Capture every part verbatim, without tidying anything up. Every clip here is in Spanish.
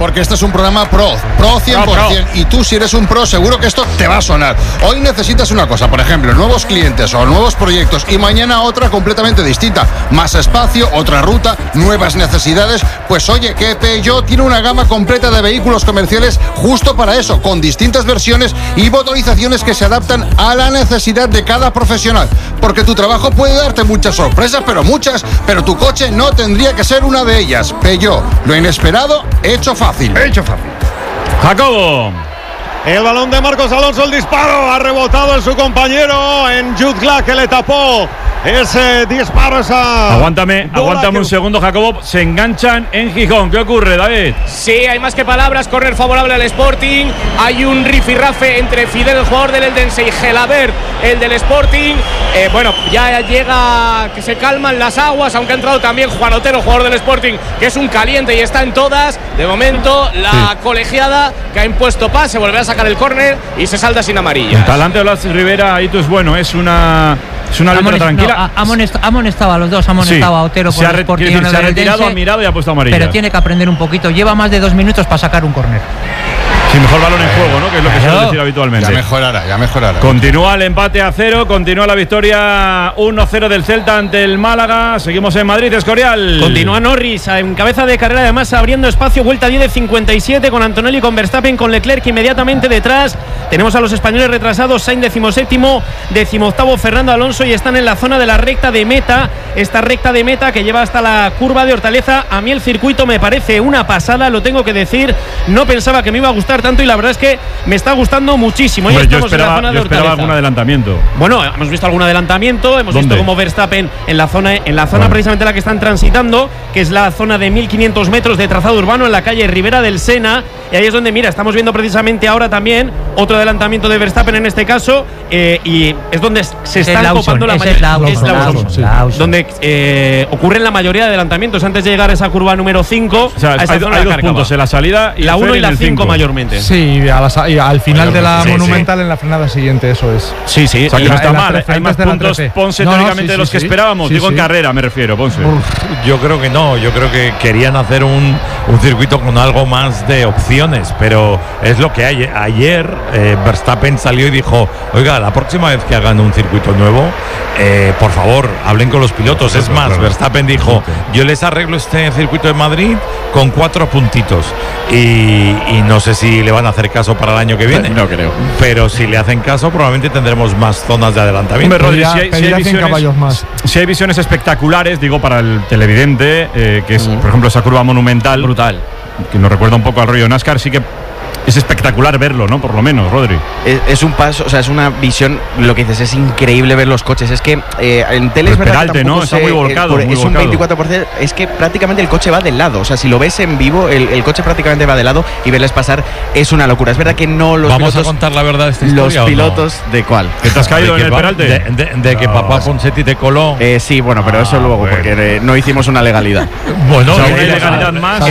porque este es un programa pro, pro cien por ciento. Y tú, si eres un pro, seguro que esto te va a sonar. Hoy necesitas una cosa, por ejemplo, nuevos clientes o nuevos proyectos, y mañana otra completamente distinta. Más espacio, otra ruta, nuevas necesidades. Pues oye, que Peugeot tiene una gama completa de vehículos comerciales justo para eso, con distintas versiones y motorizaciones que se adaptan a la necesidad de cada profesional. Porque tu trabajo puede darte muchas sorpresas, pero muchas, pero tu coche no tendría que ser una de ellas. Peugeot, lo inesperado, hecho fácil. Hecho fácil. Jacobo. El balón de Marcos Alonso, el disparo, ha rebotado en su compañero, en Jude Glass, que le tapó ese disparo, esa... Aguántame, aguántame que... un segundo, Jacobo. Se enganchan en Gijón. ¿Qué ocurre, David? Sí, hay más que palabras. Córner favorable al Sporting. Hay un rifirrafe entre Fidel, el jugador del Eldense, y Gelabert, el del Sporting. Eh, bueno, ya llega, que se calman las aguas, aunque ha entrado también Juan Otero, jugador del Sporting, que es un caliente y está en todas. De momento, la sí. colegiada que ha impuesto pase, volverá a sacar el córner y se salda sin amarilla. El talante de Blas Rivera, Itu, es bueno, es una... Es una letra tranquila. No, ha amonestado, amonestado a los dos, ha amonestado sí. a Otero por se ha, el Sporting. Se ha retirado, ha mirado y ha puesto amarilla. Pero tiene que aprender un poquito. Lleva más de dos minutos para sacar un córner. Sí, mejor balón en juego, ¿no? Que es lo que se suele decir habitualmente. Ya mejorará, ya mejorará. Continúa el empate a cero, continúa la victoria uno cero del Celta ante el Málaga. Seguimos en Madrid, Escorial. Continúa Norris en cabeza de carrera, además abriendo espacio, vuelta diez de cincuenta y siete con Antonelli, con Verstappen, con Leclerc inmediatamente detrás. Tenemos a los españoles retrasados, Sainz decimoséptimo, decimoctavo Fernando Alonso, y están en la zona de la recta de meta, esta recta de meta que lleva hasta la curva de Hortaleza. A mí el circuito me parece una pasada, lo tengo que decir, no pensaba que me iba a gustar tanto y la verdad es que me está gustando muchísimo. Hombre, yo esperaba, en la zona yo de esperaba algún adelantamiento. Bueno, hemos visto algún adelantamiento, hemos ¿Dónde? visto como Verstappen en la zona, en la zona bueno. precisamente en la que están transitando, que es la zona de mil quinientos metros de trazado urbano en la calle Ribera del Sena, y ahí es donde, mira, estamos viendo precisamente ahora también otro adelantamiento de Verstappen en este caso, eh, y es donde se es están copando la mayoría, es Lawson, sí. donde eh, ocurren la mayoría de adelantamientos antes de llegar a esa curva número cinco. O sea, a esa hay, zona hay de dos puntos, en la salida y la uno y la cinco mayormente. mayormente. Sí, a la, y al final de la sí, Monumental sí. en la frenada siguiente, eso es. Sí, sí. O sea, que y no está la, mal. la Hay más puntos, Ponce, no, teóricamente, no, sí, de los sí, que sí. esperábamos. Sí, Digo sí. en carrera, me refiero, Ponce. Uf, yo creo que no. Yo creo que querían hacer un, un circuito con algo más de opciones, pero es lo que hay. Ayer eh, Verstappen salió y dijo: oiga, la próxima vez que hagan un circuito nuevo, eh, por favor, hablen con los pilotos. Es más, claro. Verstappen dijo: yo les arreglo este circuito de Madrid con cuatro puntitos. Y, y no sé si le van a hacer caso para el año que viene. No creo. Pero si le hacen caso, probablemente tendremos más zonas de adelantamiento. Hombre, Rodri, si hay, si hay visiones, más. si hay visiones espectaculares, digo, para el televidente, eh, que es, mm. por ejemplo, esa curva monumental. Brutal. Que nos recuerda un poco al rollo NASCAR, sí que es espectacular verlo, ¿no? Por lo menos, Rodri. Es, es un paso, o sea, es una visión, lo que dices, es increíble ver los coches. Es que eh, en tele es verdad Peralte, ¿no? Está muy volcado. El, muy es volcado. un veinticuatro por ciento, es que prácticamente el coche va del lado. O sea, si lo ves en vivo, el, el coche prácticamente va de lado y verles pasar es una locura. Es verdad que no los Vamos pilotos, a contar la verdad de esta historia. Los pilotos, no? ¿de cuál? ¿Que te has caído de en el pa, Peralte? De, de, de no, que papá Ponsetti te coló. Eh, sí, bueno, pero ah, eso luego, bueno. porque eh, no hicimos una legalidad. Bueno, o sea, no, una ilegalidad más.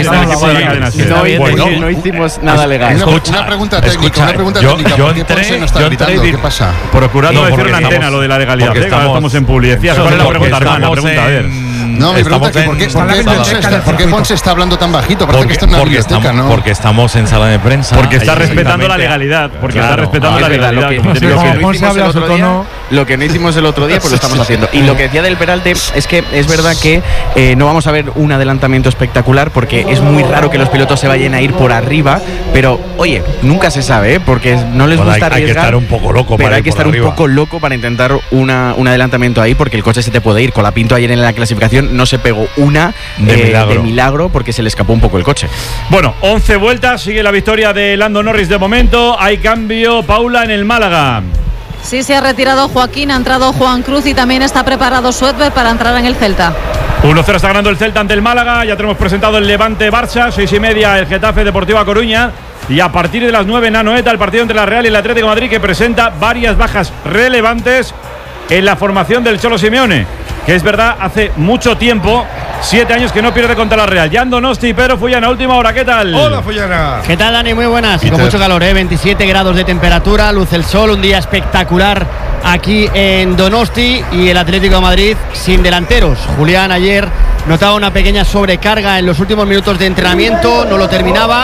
No hicimos nada legal. Una pregunta técnica, Escucha, una pregunta yo, técnica. yo ¿Por qué entré, Ponce no está yo gritando? entré, ¿Qué pasa? Procurando no, decir una estamos, antena, lo de la legalidad. Porque estamos, estamos en publicidad. ¿Cuál es la pregunta, hermano? La pregunta, a ver. No, mi pregunta es que ¿por qué, por qué, Ponce está, ¿por qué Ponce está hablando tan bajito? Parece porque, que está en una porque, biblioteca, estamos, ¿no? porque estamos en sala de prensa. Porque está respetando la legalidad. Porque claro, está respetando ah, la verdad, legalidad. Lo que, como lo, tiene que que no hicimos el otro día, lo que no hicimos el otro día, pues lo estamos haciendo. Y lo que decía del Peralte es que es verdad que eh, no vamos a ver un adelantamiento espectacular porque es muy raro que los pilotos se vayan a ir por arriba. Pero, oye, nunca se sabe, ¿eh? Porque no les bueno, gusta hay, arriesgar. hay que estar un poco loco pero para hay que estar arriba. un poco loco para intentar una, un adelantamiento ahí porque el coche se te puede ir. Colapinto ayer en la clasificación no se pegó una de, eh, milagro. de milagro porque se le escapó un poco el coche. Bueno, once vueltas, sigue la victoria de Lando Norris de momento. Hay cambio, Paula, en el Málaga. Sí, se ha retirado Joaquín, ha entrado Juan Cruz y también está preparado Suetber para entrar en el Celta. uno cero está ganando el Celta ante el Málaga. Ya tenemos presentado el Levante Barça, seis y media el Getafe Deportiva Coruña. Y a partir de las nueve en Anoeta, el partido entre la Real y el Atlético de Madrid, que presenta varias bajas relevantes en la formación del Cholo Simeone, que es verdad, hace mucho tiempo, siete años que no pierde contra la Real. Jan Donosti, Pedro Fullana, última hora, ¿qué tal? Hola, Fullana. ¿Qué tal, Dani? Muy buenas. Peter. Con mucho calor, ¿eh? veintisiete grados de temperatura, luce el sol, un día espectacular aquí en Donosti y el Atlético de Madrid sin delanteros. Julián ayer notaba una pequeña sobrecarga en los últimos minutos de entrenamiento, no lo terminaba.